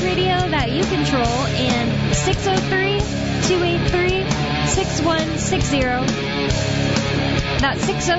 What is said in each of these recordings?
Radio that you control, and 603-283-6160. That's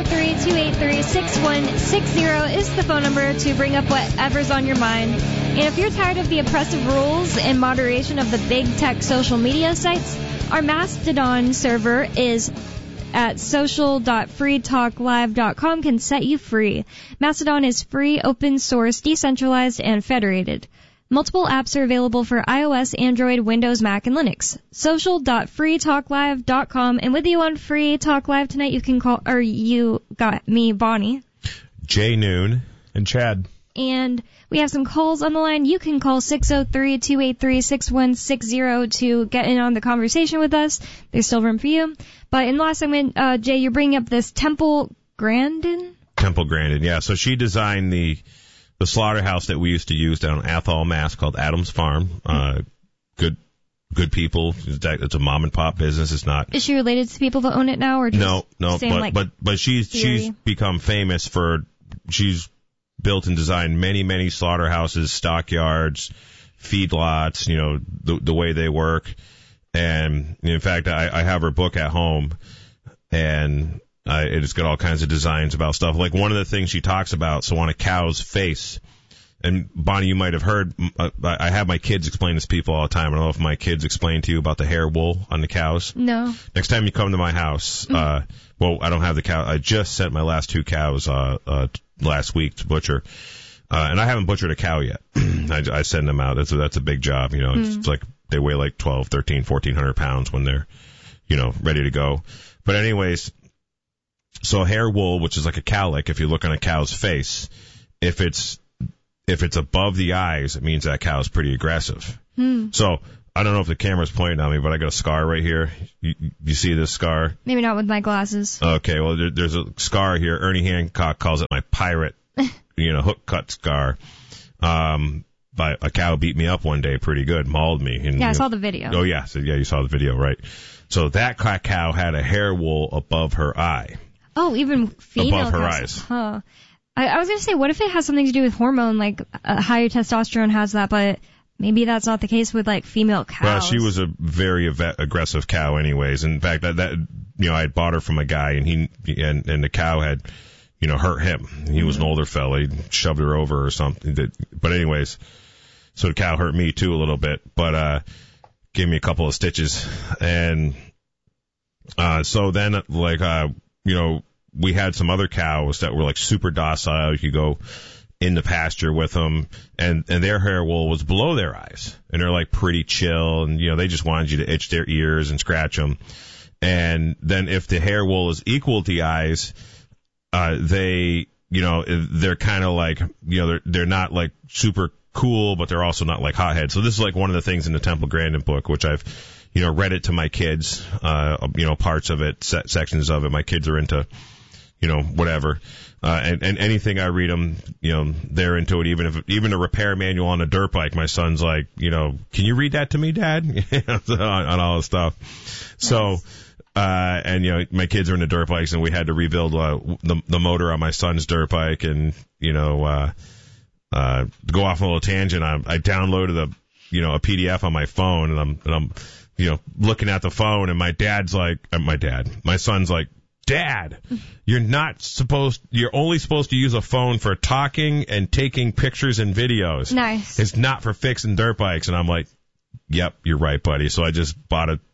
603-283-6160 is the phone number to bring up whatever's on your mind. And if you're tired of the oppressive rules and moderation of the big tech social media sites, our Mastodon server is at social.freetalklive.com can set you free. Mastodon is free, open source, decentralized, and federated. Multiple apps are available for iOS, Android, Windows, Mac, and Linux. Social.freetalklive.com. And with you on Free Talk Live tonight, you can call, or you got me, Bonnie, Jay Noon, and Chad. And we have some calls on the line. You can call 603-283-6160 to get in on the conversation with us. There's still room for you. But in the last segment, Jay, you're bringing up this Temple Grandin? Temple Grandin, yeah. So she designed the slaughterhouse that we used to use down in Athol, Mass, called Adams Farm. Good people. It's a mom and pop business. It's not. Is she related to the people that own it now, or just no? But she's become famous for she's built and designed many slaughterhouses, stockyards, feedlots. You know the way they work. And in fact, I have her book at home, and it's got all kinds of designs about stuff. Like one of the things she talks about, so on a cow's face, and Bonnie, you might have heard, I have my kids explain this to people all the time. I don't know if my kids explain to you about the hair wool on the cows. No. Next time you come to my house, well, I don't have the cow. I just sent my last 2 cows last week to butcher. And I haven't butchered a cow yet. I send them out. That's a big job. You know, it's like they weigh like 12, 13, 1,400 pounds when they're, you know, ready to go. But anyways, so hair wool, which is like a cowlick, if you look on a cow's face, if it's above the eyes, it means that cow's pretty aggressive. So I don't know if the camera's pointing at me, but I got a scar right here. You see this scar? Maybe not with my glasses. Okay, well, there's a scar here. Ernie Hancock calls it my pirate, hook cut scar. But a cow beat me up one day pretty good, mauled me. And, I saw the video. Oh, yeah. So, yeah, you saw the video, right. So that cow had a hair wool above her eye. Oh, even female above her cows. eyes. Huh. I was going to say, what if it has something to do with hormone, like higher testosterone has that, but maybe that's not the case with, like, female cows. Well, she was a very aggressive cow anyways. In fact, I had bought her from a guy, and the cow had, hurt him. He was an older fella. He shoved her over or something. But anyways, so the cow hurt me too a little bit, but gave me a couple of stitches. And so then, we had some other cows that were like super docile. You could go in the pasture with them, and their hair wool was below their eyes, and they're like pretty chill, and they just wanted you to itch their ears and scratch them. And then if the hair wool is equal to the eyes, they're kind of like, they're not like super cool, but they're also not like hotheads. So this is like one of the things in the Temple Grandin book, which I've, read it to my kids, parts of it, sections of it. My kids are into, whatever. And anything I read them, they're into it. Even a repair manual on a dirt bike, my son's like, can you read that to me, Dad? on all this stuff. Nice. So, my kids are into dirt bikes, and we had to rebuild the motor on my son's dirt bike, and to go off on a little tangent, I downloaded a PDF on my phone, and I'm looking at the phone, and my son's like, Dad, you're only supposed to use a phone for talking and taking pictures and videos. Nice. It's not for fixing dirt bikes. And I'm like, yep, you're right, buddy. So I just bought a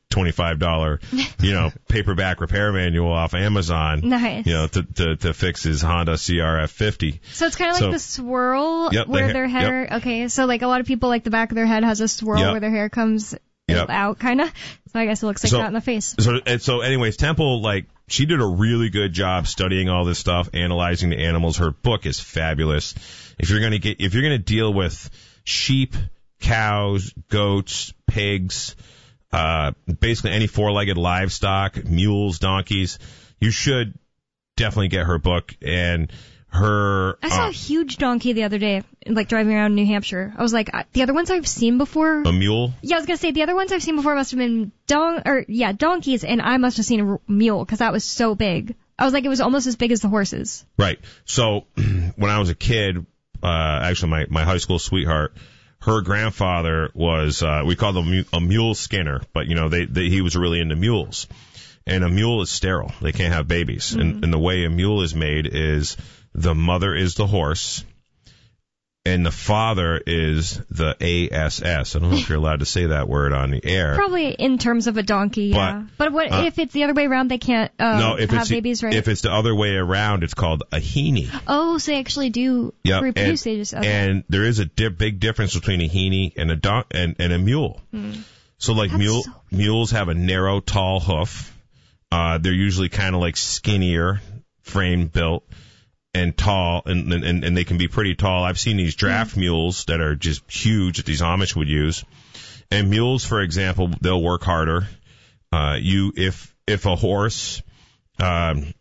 $25, paperback repair manual off Amazon. Nice. To fix his Honda CRF 50. So it's kind of like the swirl where their hair, okay, so like a lot of people, like the back of their head has a swirl where their hair comes out, kind of. So I guess it looks like that in the face. So anyways, Temple, she did a really good job studying all this stuff, analyzing the animals. Her book is fabulous. If you're going to deal with sheep, cows, goats, pigs, basically any four-legged livestock, mules, donkeys, you should definitely get her book. And I saw a huge donkey the other day, like driving around New Hampshire. I was like, the other ones I've seen before. A mule? Yeah, I was gonna say the other ones I've seen before must have been donkeys, and I must have seen a mule because that was so big. I was like, it was almost as big as the horses. Right. So when I was a kid, actually my high school sweetheart, her grandfather was, we called him a mule skinner, but, he was really into mules. And a mule is sterile. They can't have babies. Mm-hmm. And the way a mule is made is the mother is the horse, and the father is the ASS. I don't know if you're allowed to say that word on the air. Probably in terms of a donkey, yeah. But what if it's the other way around? They can't have babies, right? If it's the other way around, it's called a heaney. Oh, so they actually do reproduce. And there is a big difference between a heaney and a mule. Mm. So mules have a narrow, tall hoof. They're usually kind of like skinnier, frame built. And tall, and they can be pretty tall. I've seen these draft mules that are just huge that these Amish would use. And mules, for example, they'll work harder. If a horse can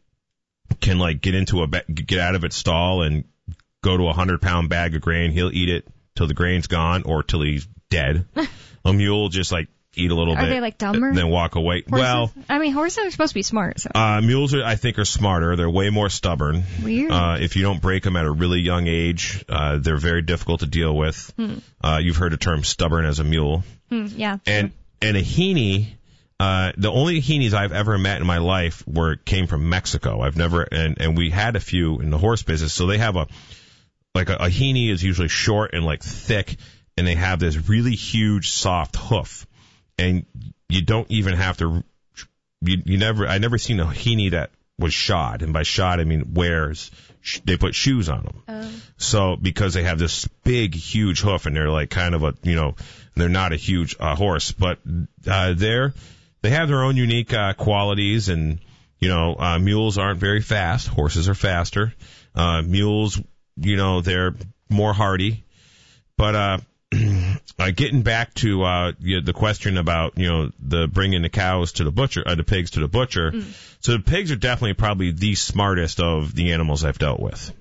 get out of its stall and go to a 100-pound bag of grain, he'll eat it till the grain's gone or till he's dead. A mule just eat a little bit. Are they dumber? Then walk away. Horses? Well, horses are supposed to be smart. So. Mules I think are smarter. They're way more stubborn. Weird. If you don't break them at a really young age, they're very difficult to deal with. You've heard the term stubborn as a mule. Yeah. And a heaney, the only heanies I've ever met in my life came from Mexico. I've never, and we had a few in the horse business. So they have a heaney is usually short and thick, and they have this really huge soft hoof. And you don't even have to, I never seen a heaney that was shod. And by shod, I mean they put shoes on them. So, because they have this big, huge hoof and they're kind of they're not a huge horse, but they have their own unique qualities. And, mules aren't very fast. Horses are faster. Mules, they're more hardy. But, getting back to the question about the bringing the cows to the butcher, the pigs to the butcher. So the pigs are definitely probably the smartest of the animals I've dealt with.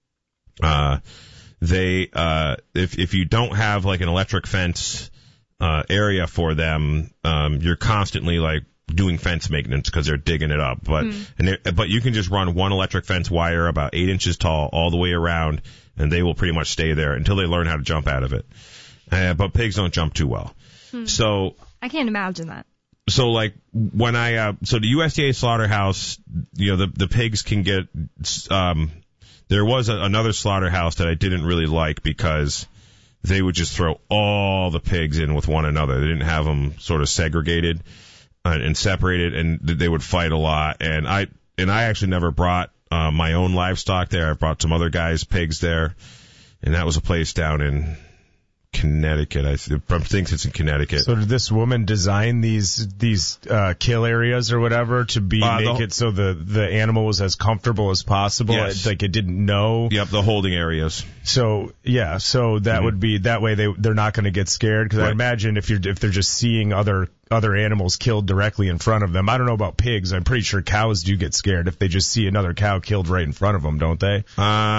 If you don't have an electric fence area for them, you're constantly doing fence maintenance because they're digging it up. But you can just run one electric fence wire about 8 inches tall all the way around, and they will pretty much stay there until they learn how to jump out of it. But pigs don't jump too well. So I can't imagine that. So when so the USDA slaughterhouse, the pigs can get, there was another slaughterhouse that I didn't really like because they would just throw all the pigs in with one another. They didn't have them sort of segregated and separated, and they would fight a lot. And I actually never brought my own livestock there. I brought some other guys' pigs there, and that was a place down in Connecticut. I think it's in Connecticut. So did this woman design these kill areas or whatever to be make it so the animal was as comfortable as possible? Yes. It didn't know. Yep, the holding areas. So that would be that way they're not going to get scared, because I imagine if they're just seeing other animals killed directly in front of them. I don't know about pigs. I'm pretty sure cows do get scared if they just see another cow killed right in front of them, don't they?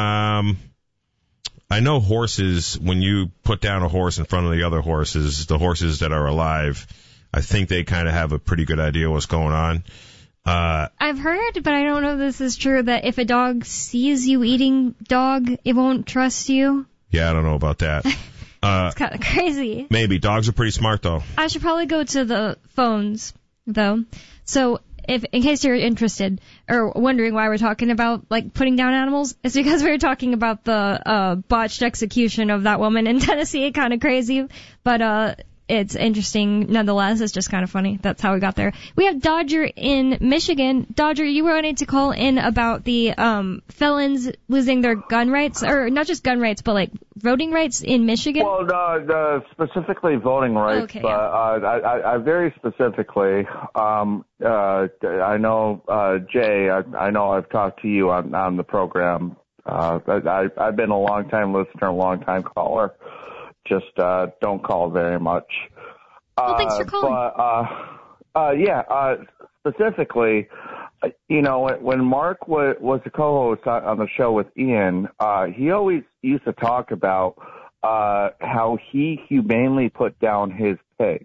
I know horses, when you put down a horse in front of the other horses, the horses that are alive, I think they kind of have a pretty good idea what's going on. I've heard, but I don't know if this is true, that if a dog sees you eating dog, it won't trust you. Yeah, I don't know about that. It's kind of crazy. Maybe. Dogs are pretty smart, though. I should probably go to the phones, though. So, in case you're interested or wondering why we're talking about putting down animals, it's because we were talking about the botched execution of that woman in Tennessee. Kind of crazy, but it's interesting nonetheless. It's just kind of funny. That's how we got there. We have Dodger in Michigan. Dodger, you wanted to call in about the felons losing their gun rights, or not just gun rights, but voting rights in Michigan. Well, specifically voting rights, okay, but I very specifically, I know Jay. I know I've talked to you on the program. I've been a long time listener, a long time caller. Just don't call very much. Well, thanks for calling. Specifically, when Mark was a co-host on the show with Ian, he always used to talk about how he humanely put down his pigs,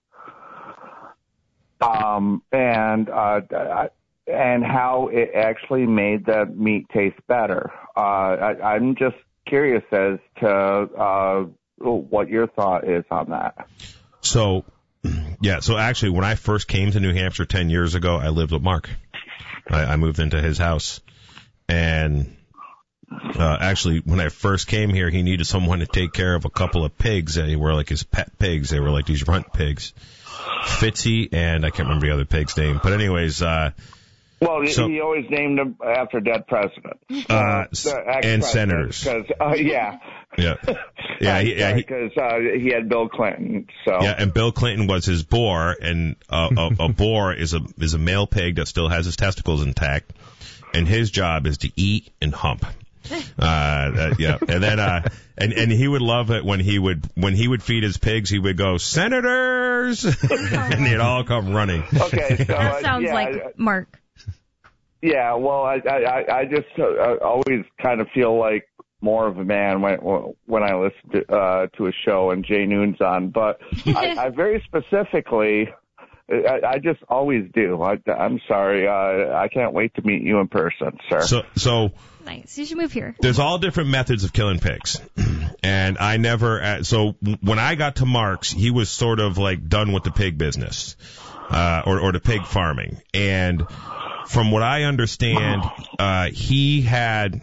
and how it actually made the meat taste better. I'm just curious as to what your thought is on that. So, yeah, so actually when I first came to New Hampshire 10 years ago, I lived with Mark. I moved into his house. And actually, when I first came here, he needed someone to take care of a couple of pigs. They were like his pet pigs. They were like these runt pigs. Fitzy, and I can't remember the other pig's name. But anyways, well, he always named them after dead presidents. And senators. Yeah. Yeah. Yeah. Because he had Bill Clinton. So. Yeah, and Bill Clinton was his boar, and a boar is a male pig that still has his testicles intact, and his job is to eat and hump. Yeah, and then and he would love it when he would feed his pigs. He would go, "Senators," and they'd all come running. Okay, so that sounds like Mark. Yeah, well, I just always kind of feel like more of a man when I listen to a show and Jay Noon's on, but I very specifically. I just always do. I'm sorry. I can't wait to meet you in person, sir. So nice. You should move here. There's all different methods of killing pigs, and I never. So when I got to Mark's, he was sort of like done with the pig business, or the pig farming. And from what I understand, he had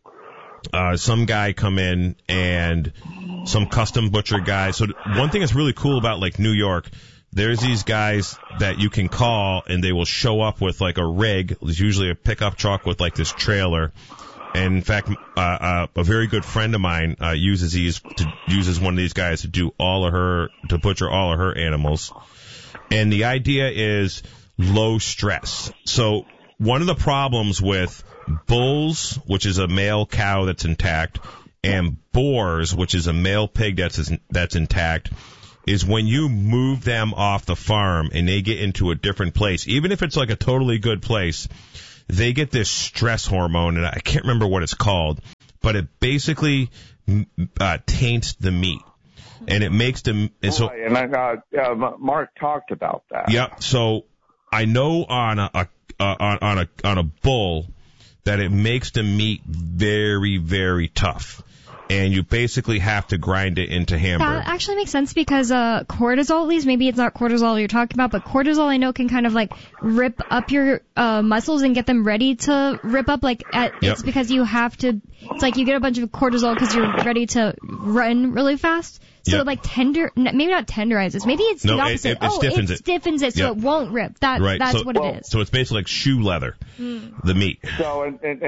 some guy come in and some custom butcher guy. So one thing that's really cool about like New York. There's these guys that you can call, and they will show up with like a rig. It's usually a pickup truck with like this trailer. And in fact, a very good friend of mine uses one of these guys to butcher all of her animals. And the idea is low stress. So one of the problems with bulls, which is a male cow that's intact, and boars, which is a male pig that's intact, is when you move them off the farm and they get into a different place, even if it's like a totally good place, they get this stress hormone, and I can't remember what it's called, but it basically taints the meat, and it makes them. And so, Mark talked about that. Yeah, so I know on a bull that it makes the meat very, very tough. And you basically have to grind it into hamburger. That actually makes sense because cortisol, at least, maybe it's not cortisol you're talking about, but cortisol I know can kind of like rip up your muscles and get them ready to rip up. It's because you have to. It's like you get a bunch of cortisol because you're ready to run really fast. So it maybe not tenderizes. Maybe it's the opposite. It stiffens it so it won't rip. That's what it is. So it's basically like shoe leather, the meat. So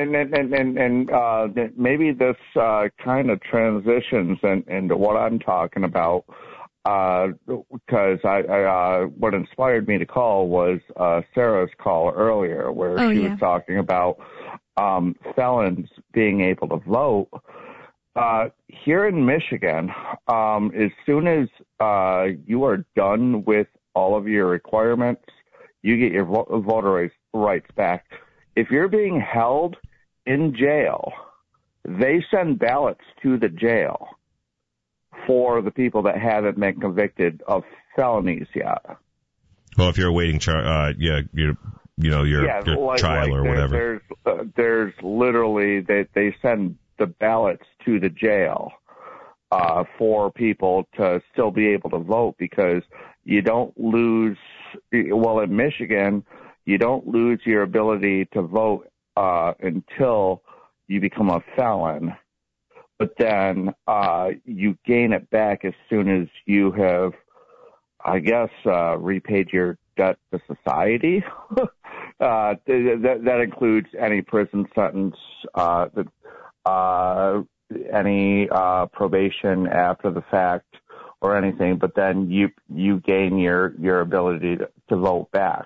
and maybe this kind of transitions into what I'm talking about, because what inspired me to call was Sarah's call earlier, where she was talking about felons being able to vote. Here in Michigan, as soon as you are done with all of your requirements, you get your voter rights back. If you're being held in jail, they send ballots to the jail for the people that haven't been convicted of felonies yet. Well, if you're awaiting trial or whatever. There's literally they send the ballots to the jail for people to still be able to vote, because you don't lose. Well, in Michigan, you don't lose your ability to vote until you become a felon, but then you gain it back as soon as you have, I guess, repaid your debt to society. That includes any prison sentence, any probation after the fact or anything, but then you gain your ability to vote back.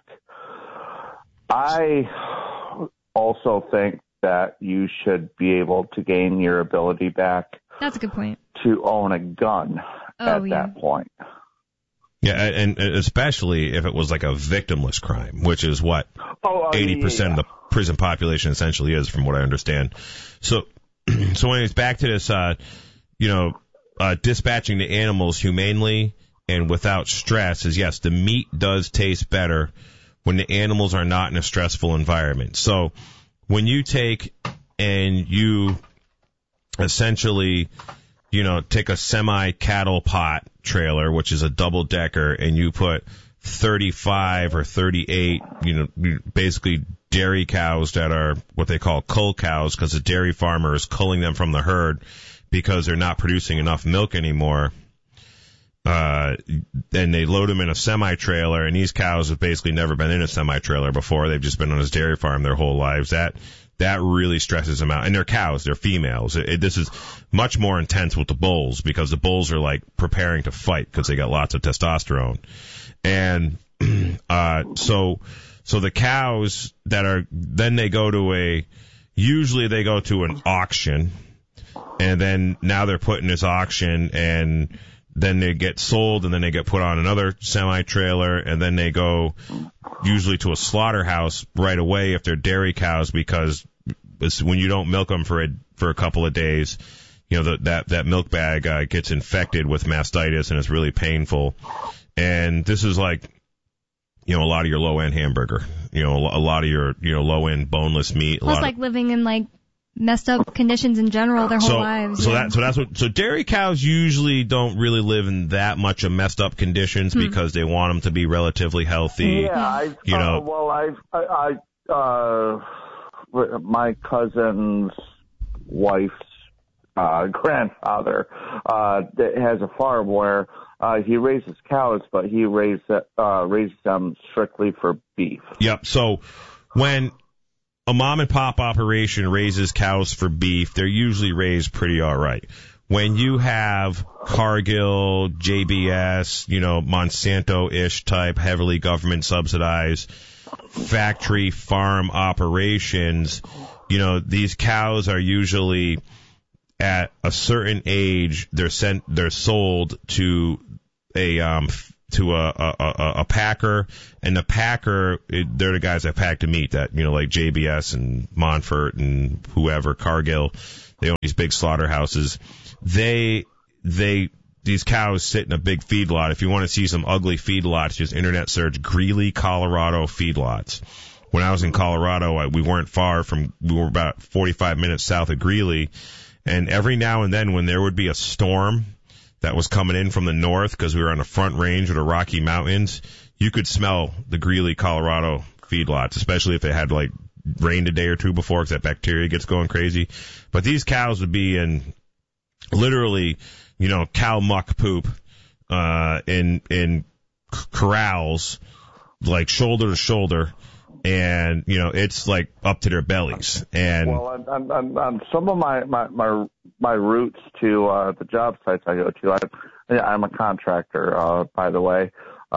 I also think that you should be able to gain your ability back. That's a good point. To own a gun at that point. Yeah, and especially if it was like a victimless crime, which is what 80% of the prison population essentially is, from what I understand. So anyways, back to this, dispatching the animals humanely and without stress is, yes, the meat does taste better when the animals are not in a stressful environment. So when you take and you essentially take a semi-cattle pot trailer, which is a double-decker, and you put 35 or 38, basically dairy cows that are what they call cull cows, because the dairy farmer is culling them from the herd because they're not producing enough milk anymore. And they load them in a semi-trailer, and these cows have basically never been in a semi-trailer before. They've just been on this dairy farm their whole lives. That really stresses them out. And they're cows, they're females. This is much more intense with the bulls, because the bulls are like preparing to fight because they got lots of testosterone. And so the cows then they go to usually they go to an auction, and then now they're put in this auction, and then they get sold, and then they get put on another semi-trailer, and then they go usually to a slaughterhouse right away if they're dairy cows, because when you don't milk them for a couple of days, that milk bag gets infected with mastitis, and it's really painful. And this is like, a lot of your low-end hamburger, a lot of your, low-end boneless meat. Plus, like living in like messed up conditions in general their whole lives. So dairy cows usually don't really live in that much of messed up conditions because they want them to be relatively healthy. Yeah, my cousin's wife's grandfather has a farm where he raises cows, but he raises them strictly for beef. Yep. So when a mom and pop operation raises cows for beef, they're usually raised pretty all right. When you have Cargill, JBS, Monsanto-ish type, heavily government subsidized factory farm operations, these cows are usually at a certain age, they're sold to a packer, and the packer, they're the guys that pack the meat that, like JBS and Montfort and whoever, Cargill, they own these big slaughterhouses. These cows sit in a big feedlot. If you want to see some ugly feedlots, just internet search Greeley, Colorado feedlots. When I was in Colorado, we weren't far from, we were about 45 minutes south of Greeley, and every now and then when there would be a storm that was coming in from the north, because we were on the front range of the Rocky Mountains, you could smell the Greeley, Colorado feedlots, especially if it had like rained a day or two before, because that bacteria gets going crazy. But these cows would be in literally, cow muck poop, in corrals, like shoulder to shoulder, and it's like up to their bellies. And on some of my routes to the job sites I go to, I'm a contractor, by the way,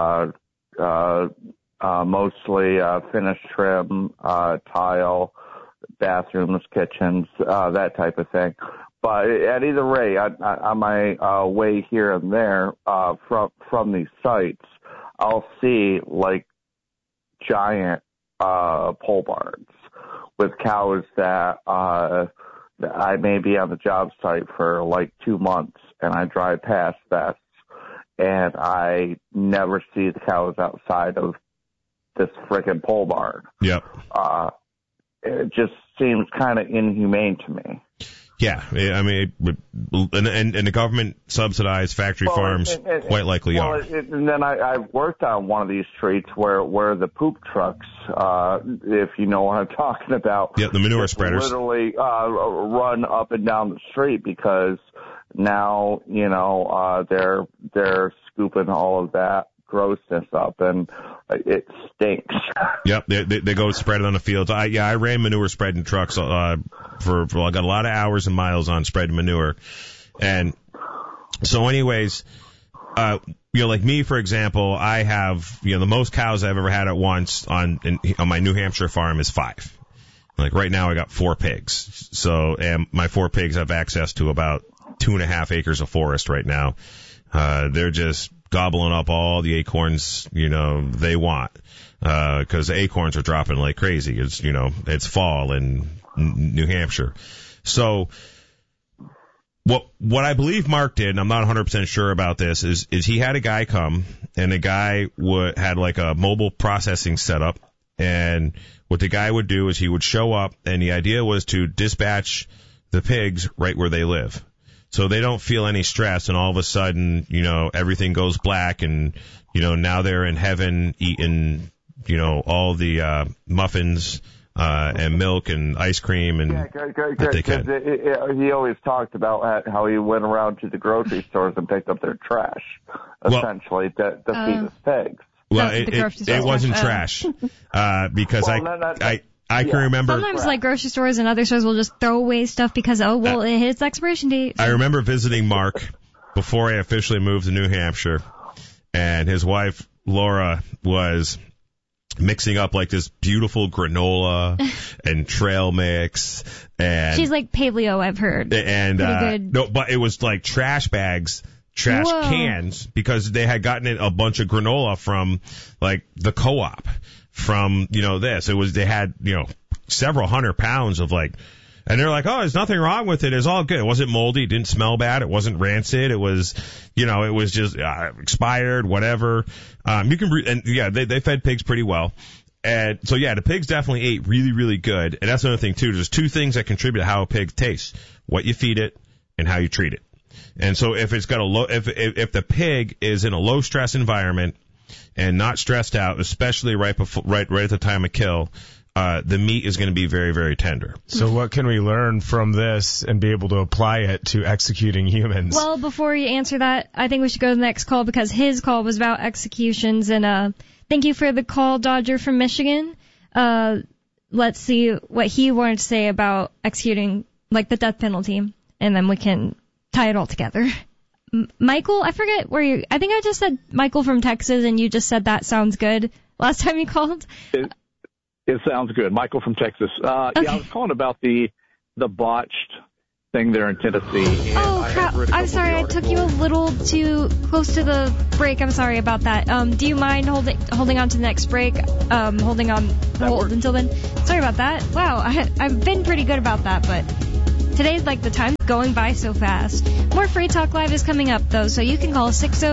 mostly finish trim, tile, bathrooms, kitchens, that type of thing. But at either rate, on my way here and there from these sites, I'll see like giant pole barns with cows that I may be on the job site for like 2 months, and I drive past that, and I never see the cows outside of this frickin' pole barn. Yep. It just seems kind of inhumane to me. Yeah, I mean, and the government subsidized factory farms quite likely are. And then I've worked on one of these streets where the poop trucks, if you know what I'm talking about. Yeah, the manure spreaders. Literally run up and down the street, because now they're scooping all of that grossness up, and it stinks. Yep, they go spread it on the fields. I ran manure spreading trucks I got a lot of hours and miles on spreading manure. And so anyways, like me, for example, I have, the most cows I've ever had at once on my New Hampshire farm is 5. Like right now I got 4 pigs. So, and my 4 pigs have access to about 2.5 acres of forest right now. They're just gobbling up all the acorns, they want, because the acorns are dropping like crazy. It's, it's fall in New Hampshire. So what I believe Mark did, and I'm not 100% sure about this, is he had a guy come, and the guy had like a mobile processing setup, and what the guy would do is he would show up, and the idea was to dispatch the pigs right where they live. So they don't feel any stress, and all of a sudden, everything goes black, and, now they're in heaven eating, all the muffins and milk and ice cream and that they can. He always talked about how he went around to the grocery stores and picked up their trash, essentially, to feed his pigs. Well, it wasn't trash, because I can remember. Sometimes, like, grocery stores and other stores will just throw away stuff because, it hits expiration date. I remember visiting Mark before I officially moved to New Hampshire, and his wife, Laura, was mixing up, like, this beautiful granola and trail mix. And she's like paleo, I've heard. And, no, but it was like trash bags. Trash cans, because they had gotten a bunch of granola from, like, the co-op, from, this. They had, several 100 pounds of, like, and they're like, oh, there's nothing wrong with it. It's all good. It wasn't moldy. It didn't smell bad. It wasn't rancid. It was, it was just expired, whatever. They fed pigs pretty well. And so, the pigs definitely ate really, really good. And that's another thing, too. There's two things that contribute to how a pig tastes: what you feed it and how you treat it. And so if it's got if the pig is in a low stress environment and not stressed out, especially right at the time of kill, the meat is going to be very, very tender. So what can we learn from this and be able to apply it to executing humans? Well, before you answer that, I think we should go to the next call, because his call was about executions. And thank you for the call, Dodger from Michigan. Let's see what he wanted to say about executing, like, the death penalty, and then we can tie it all together. Michael, I forget I think I just said Michael from Texas, and you just said that sounds good last time you called. It sounds good. Michael from Texas. Okay. Yeah, I was calling about the botched thing there in Tennessee. Oh, crap. I'm sorry. I took you a little too close to the break. I'm sorry about that. Do you mind holding on to the next break? Hold until then? Sorry about that. Wow. I've been pretty good about that, but today's like the time's going by so fast. More Free Talk Live is coming up, though, so you can call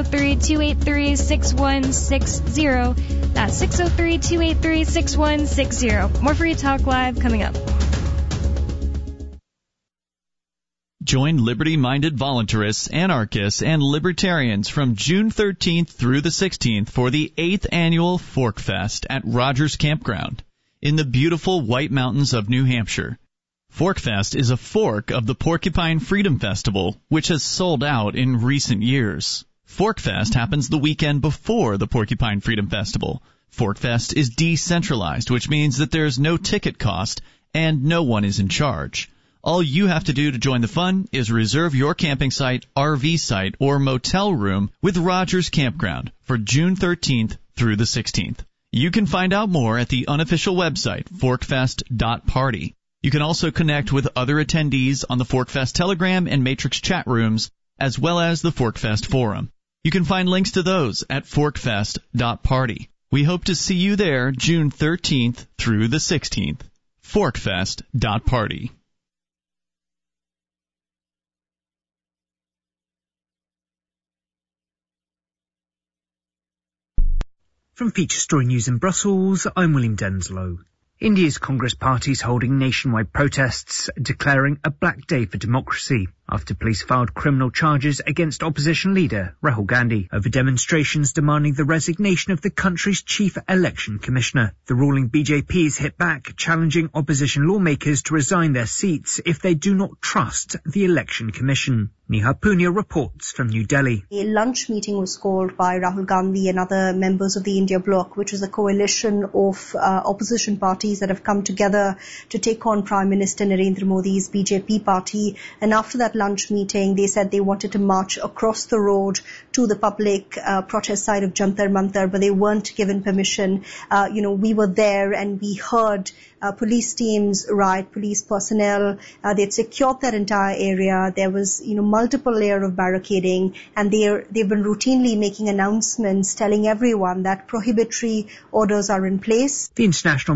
603-283-6160. That's 603-283-6160. More Free Talk Live coming up. Join liberty-minded voluntarists, anarchists, and libertarians from June 13th through the 16th for the 8th annual Fork Fest at Rogers Campground in the beautiful White Mountains of New Hampshire. Forkfest is a fork of the Porcupine Freedom Festival, which has sold out in recent years. Forkfest happens the weekend before the Porcupine Freedom Festival. Forkfest is decentralized, which means that there's no ticket cost and no one is in charge. All you have to do to join the fun is reserve your camping site, RV site, or motel room with Rogers Campground for June 13th through the 16th. You can find out more at the unofficial website, forkfest.party. You can also connect with other attendees on the Forkfest Telegram and Matrix chat rooms, as well as the Forkfest Forum. You can find links to those at forkfest.party. We hope to see you there June 13th through the 16th. Forkfest.party. From Feature Story News in Brussels, I'm William Denslow. India's Congress Party is holding nationwide protests, declaring a black day for democracy after police filed criminal charges against opposition leader Rahul Gandhi over demonstrations demanding the resignation of the country's chief election commissioner. The ruling BJP has hit back, challenging opposition lawmakers to resign their seats if they do not trust the election commission. Neha Punia reports from New Delhi. A lunch meeting was called by Rahul Gandhi and other members of the India Bloc, which is a coalition of opposition parties that have come together to take on Prime Minister Narendra Modi's BJP party. And after that lunch meeting, they said they wanted to march across the road to the public protest site of Jantar Mantar, but they weren't given permission. We were there and we heard police teams, police personnel. They'd secured that entire area. There was, multiple layer of barricading, and they've been routinely making announcements telling everyone that prohibitory orders are in place. The International Monetary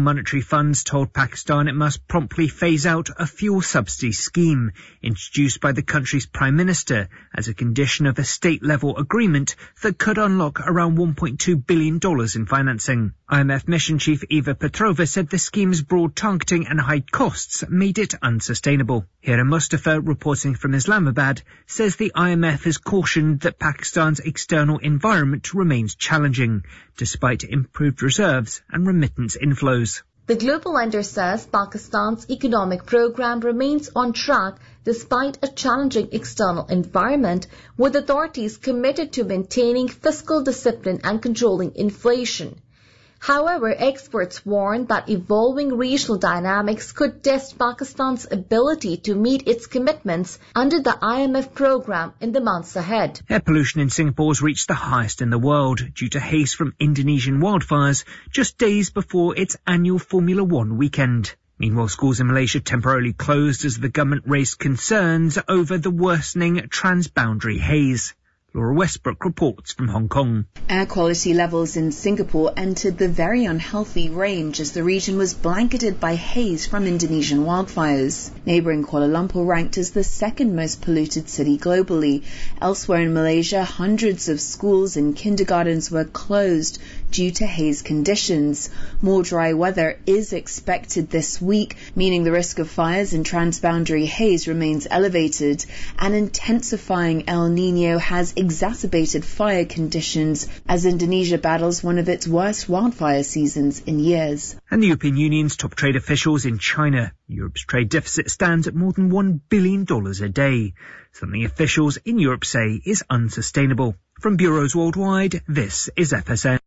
funds told Pakistan it must promptly phase out a fuel subsidy scheme introduced by the country's Prime Minister as a condition of a state-level agreement that could unlock around $1.2 billion in financing. IMF Mission Chief Eva Petrova said the scheme's broad targeting and high costs made it unsustainable. Hira Mustafa, reporting from Islamabad, says the IMF has cautioned that Pakistan's external environment remains challenging, despite improved reserves and remittance inflows. The global lender says Pakistan's economic program remains on track despite a challenging external environment, with authorities committed to maintaining fiscal discipline and controlling inflation. However, experts warn that evolving regional dynamics could test Pakistan's ability to meet its commitments under the IMF program in the months ahead. Air pollution in Singapore has reached the highest in the world due to haze from Indonesian wildfires just days before its annual Formula One weekend. Meanwhile, schools in Malaysia temporarily closed as the government raised concerns over the worsening transboundary haze. Laura Westbrook reports from Hong Kong. Air quality levels in Singapore entered the very unhealthy range as the region was blanketed by haze from Indonesian wildfires. Neighbouring Kuala Lumpur ranked as the second most polluted city globally. Elsewhere in Malaysia, hundreds of schools and kindergartens were closed due to haze conditions. More dry weather is expected this week, meaning the risk of fires in transboundary haze remains elevated. An intensifying El Niño has exacerbated fire conditions as Indonesia battles one of its worst wildfire seasons in years. And the European Union's top trade officials in China. Europe's trade deficit stands at more than $1 billion a day, something officials in Europe say is unsustainable. From bureaus worldwide, this is FSN.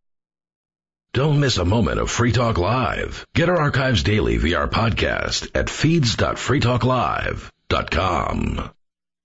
Don't miss a moment of Free Talk Live. Get our archives daily via our podcast at feeds.freetalklive.com.